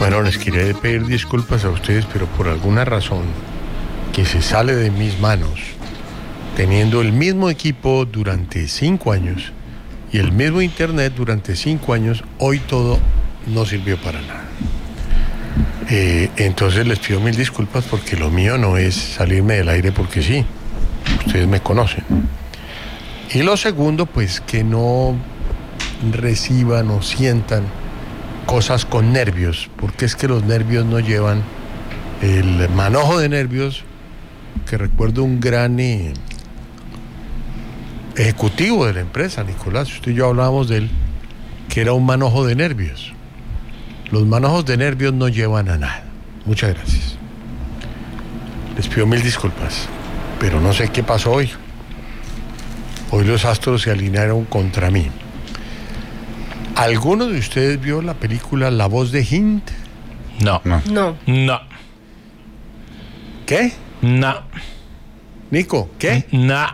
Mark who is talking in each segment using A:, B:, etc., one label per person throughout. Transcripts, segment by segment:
A: Bueno, les quería pedir disculpas a ustedes, pero por alguna razón que se sale de mis manos, teniendo el mismo equipo durante 5 años y el mismo internet durante 5 años, hoy todo no sirvió para nada. Entonces les pido mil disculpas porque lo mío no es salirme del aire porque sí, ustedes me conocen. Y lo segundo, pues que no reciban o sientan cosas con nervios, porque es que los nervios no llevan el manojo de nervios, que recuerdo un gran ejecutivo de la empresa, Nicolás, usted y yo hablábamos de él, que era un manojo de nervios. Los manojos de nervios no llevan a nada. Muchas gracias. Les pido mil disculpas, pero no sé qué pasó hoy. Hoy los astros se alinearon contra mí. ¿Alguno de ustedes vio la película La Voz de Hind?
B: No.
A: ¿Qué?
B: No.
A: Nico, ¿qué?
B: No.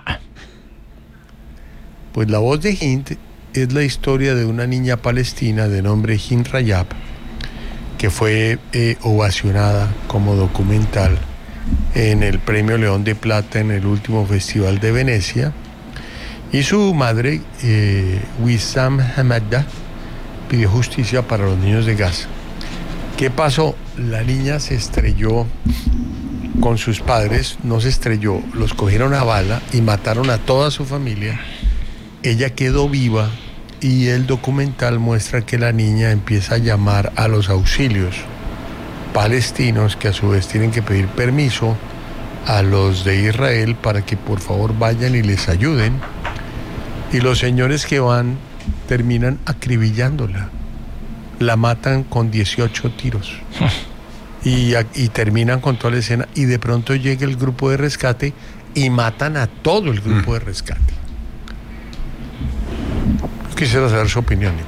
A: Pues La Voz de Hind es la historia de una niña palestina de nombre Hind Rajab, que fue ovacionada como documental en el Premio León de Plata en el último Festival de Venecia. Y su madre, Wissam Hamada, pidió justicia para los niños de Gaza. ¿Qué pasó? La niña se estrelló con sus padres, no se estrelló, los cogieron a bala y mataron a toda su familia. Ella quedó viva y el documental muestra que la niña empieza a llamar a los auxilios palestinos, que a su vez tienen que pedir permiso a los de Israel para que por favor vayan y les ayuden. Y los señores que van terminan acribillándola. La matan con 18 tiros. Y terminan con toda la escena. Y de pronto llega el grupo de rescate y matan a todo el grupo de rescate. Quisiera saber su opinión.